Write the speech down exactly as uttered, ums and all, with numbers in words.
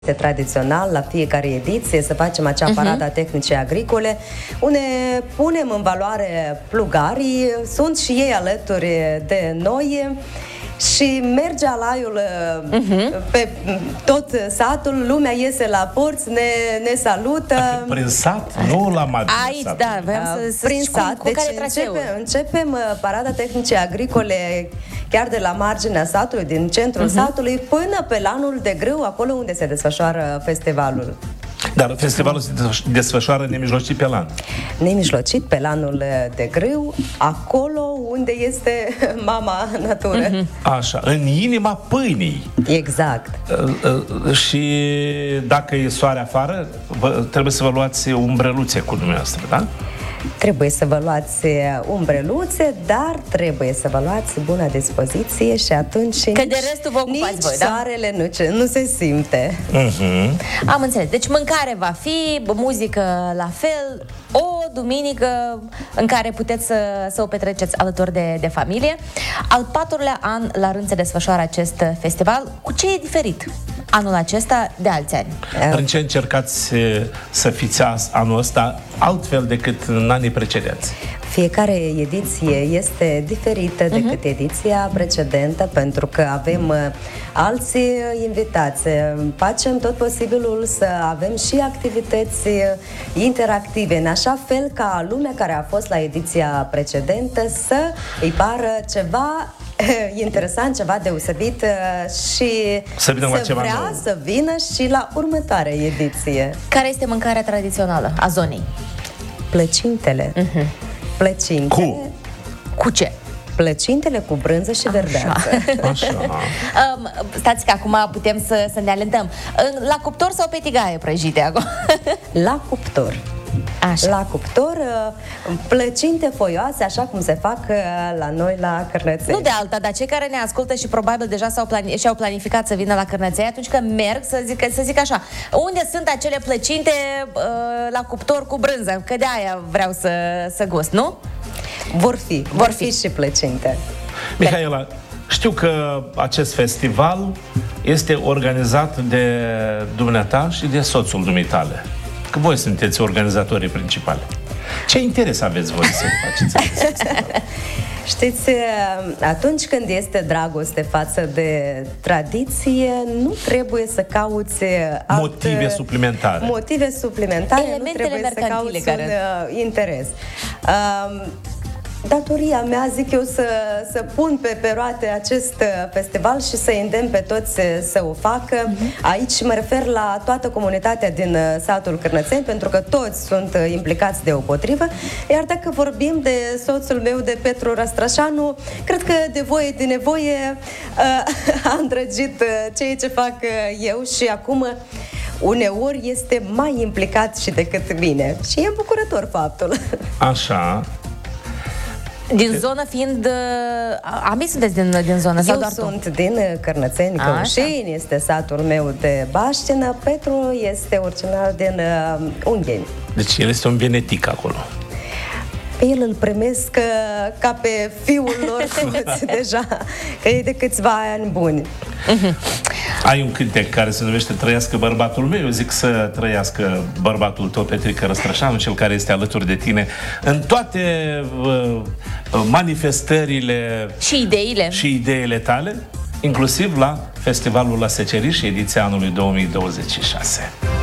Este tradițional la fiecare ediție să facem acea uh-huh. parada tehnice agricole, unde punem în valoare plugarii, sunt și ei alături de noi și merge alaiul uh-huh. pe tot satul, lumea iese la porți, ne, ne salută. Prin sat, nu la marginea Aici, satului. da, vreau să, să prin sat, cu, deci cu care începem, începem parada tehnice agricole chiar de la marginea satului, din centrul uh-huh. satului, până pe lanul de grâu, acolo unde se desfășoară festivalul. Dar festivalul se desfășoară nemijlocit pe lan. Nemijlocit pe lanul de grâu, acolo unde este mama natură. Uh-huh. Așa, în inima pâinii. Exact. Uh, uh, și dacă e soare afară, vă, trebuie să vă luați umbreluțe cu dumneavoastră, da? Trebuie să vă luați umbreluțe, dar trebuie să vă luați bună dispoziție și atunci că de restul vă ocupați nici voi, da? soarele nu, ce, nu se simte. Uh-huh. Am înțeles. Deci mâncare va fi, muzică la fel, o duminică în care puteți să, să o petreceți alături de, de familie. Al patrulea an la rând se desfășoară acest festival. Cu ce e diferit anul acesta de alți ani? În ce încercați să fiți anul ăsta altfel decât în anii precedenți? Fiecare ediție este diferită decât uh-huh. ediția precedentă, pentru că avem uh, alții invitați. Facem tot posibilul să avem și activități uh, interactive, în așa fel ca lumea care a fost la ediția precedentă să îi pară ceva interesant, ceva deosebit uh, și să, vină să ceva vrea nou. să vină și la următoarea ediție. Care este mâncarea tradițională a zonei? Plăcintele. Uh-huh. Plăcintele. Cu? Cu ce? Plăcintele cu brânză și verdeață. Așa. um, stați că acum putem să, să ne alentăm. La cuptor sau pe tigaie prăjite acum? La cuptor. Așa. La cuptor, plăcinte foioase, așa cum se fac la noi la Cârnățeni. Nu de alta, dar cei care ne ascultă și probabil deja s-au plani- și-au planificat să vină la Cârnățeni, atunci când merg, să zic, să zic așa, unde sunt acele plăcinte uh, la cuptor cu brânză? Că de aia vreau să, să gust, nu? Vor fi, vor, vor fi. fi și plăcinte. Mihaela, știu că acest festival este organizat de dumneata și de soțul dumitale. Că voi sunteți organizatorii principali. Ce interes aveți voi să faceți? Știți, atunci când este dragoste față de tradiție, nu trebuie să cauți alt, motive suplimentare. Motive suplimentare, elementele nu trebuie să cauți care... un uh, interes. Um, Datoria mea, zic eu, să, să pun pe, pe roate acest festival și să îndemn pe toți să o facă. Uh-huh. Aici mă refer la toată comunitatea din satul Cârnățeni, pentru că toți sunt implicați deopotrivă. Iar dacă vorbim de soțul meu, de Petru Răstrășanu, cred că de voie, de nevoie a îndrăgit ceea ce fac eu și acum uneori este mai implicat și decât mine. Și e bucurător faptul. Așa. Din zonă fiind... Ambii sunteți din, din zonă? Eu sau doar sunt tu? din Cârnățeni, Căușeni, este satul meu de baștină. Petru este original din uh, Ungheni. Deci el este un venetic acolo. El îl primesc uh, ca pe fiul lor toți deja, că e de câțiva ani buni. Uh-huh. Ai un cântec care se numește Trăiască bărbatul meu. Eu zic să trăiască bărbatul tău, Petrică Răstrășanu, cel care este alături de tine în toate uh, manifestările și ideile. și ideile tale, inclusiv la Festivalul la Seceriș, ediția anului două mii douăzeci și șase.